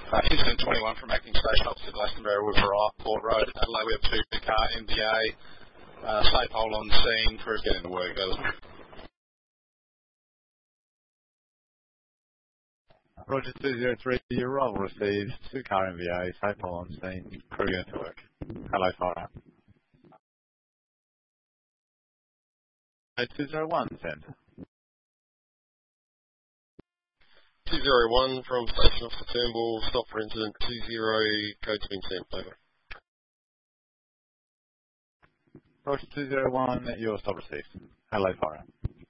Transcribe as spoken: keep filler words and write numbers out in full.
Uh, Incident twenty-one from Acting Station Officer Glastonbury River Port Road, Adelaide. We have two car M V A, uh, safe hold on scene, crew's getting to work. That was Roger two zero three, your roll receives two car M V A, safe hold on scene, crew getting to work. Hello, fire. two zero one, send. two zero one from Station Officer Turnbull, stop for incident two zero, code's been sent, over. Roger two zero one, your stop received. Hello, fire.